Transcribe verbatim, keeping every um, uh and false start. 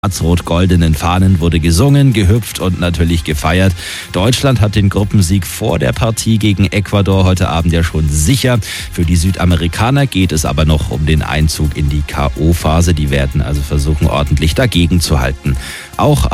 schwarz-rot-goldenen Fahnen wurde gesungen, gehüpft und natürlich gefeiert. Deutschland hat den Gruppensieg vor der Partie gegen Ecuador heute Abend ja schon sicher. Für die Südamerikaner geht es aber noch um den Einzug in die K O-Phase. Die werden also versuchen, ordentlich dagegen zu halten. Auch